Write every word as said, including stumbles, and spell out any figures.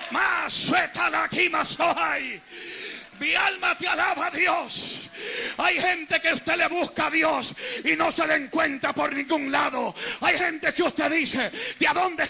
Más suelta la aquí, más hoy. Mi alma te alaba, Dios. Hay gente que usted le busca a Dios y no se le encuentra por ningún lado. Hay gente que usted dice, ¿de a dónde